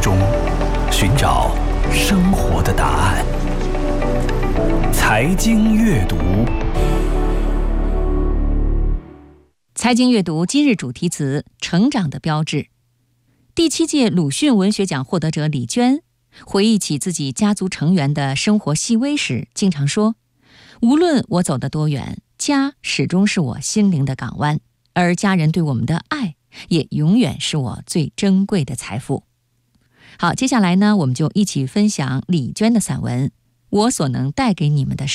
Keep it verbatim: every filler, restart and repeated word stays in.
中寻找生活的答案。财经阅读， 财经阅读今日主题词：成长的标志。第七届鲁迅文学奖获得者李娟回忆起自己家族成员的生活细微时，经常说：无论我走得多远，家始终是我心灵的港湾，而家人对我们的爱也永远是我最珍贵的财富。好，接下来呢，我们就一起分享李娟的散文《我所能带给你们的